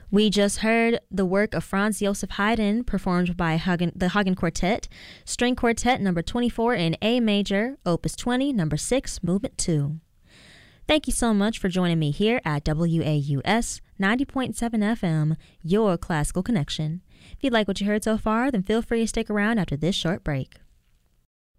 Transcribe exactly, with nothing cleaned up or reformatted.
We just heard the work of Franz Joseph Haydn performed by Hagen, the Hagen Quartet, String Quartet number twenty-four in A major, Opus twenty, number six, Movement two. Thank you so much for joining me here at W A U S ninety point seven F M, your classical connection. If you like what you heard so far, then feel free to stick around after this short break.